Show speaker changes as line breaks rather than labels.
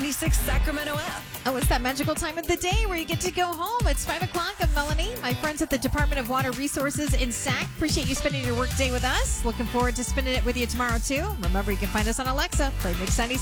76 Sacramento app.
Oh, it's that magical time of the day where you get to go home. It's 5 o'clock. I'm Melanie. My friends at the Department of Water Resources in SAC. Appreciate you spending your work day with us. Looking forward to spending it with you tomorrow, too. Remember, you can find us on Alexa. Play Mix 96.